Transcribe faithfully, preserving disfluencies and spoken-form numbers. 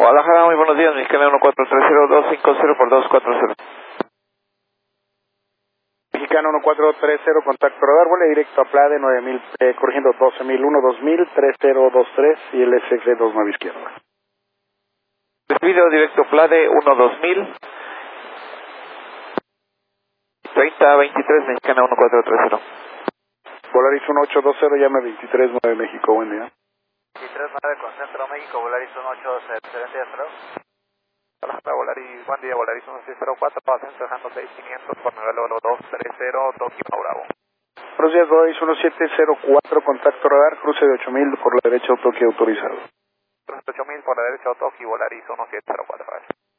Guadalajara, muy buenos días, Mexicana uno cuatro tres cero dos cinco cero por dos cuatro cero. Mexicano uno cuatro tres cero, contacto radar, vuela directo a Plade nueve mil, eh, corrigiendo doce mil uno, dos mil, tres cero dos tres y el S X dos nueve izquierda. Recibido directo Plade uno dos mil, treinta veintitrés, Mexicana uno cuatro tres cero. Volaris uno ocho dos cero, llame veintitrés nueve México, buen día. veintitrés nueve con Centro México, Volaris uno ocho dos cero, excelente día, hasta luego. Hola, Volaris, buen día, Volaris uno seis cero cuatro, Centro dejando seis quinientos por nivel oro dos tres cero, Tokio, Bravo. Buenos días, Volaris uno siete cero cuatro, contacto radar, cruce de ocho mil por la derecha, Tokio autorizado. ocho mil por la derecha, Tokio, Volaris uno siete cero cuatro, gracias.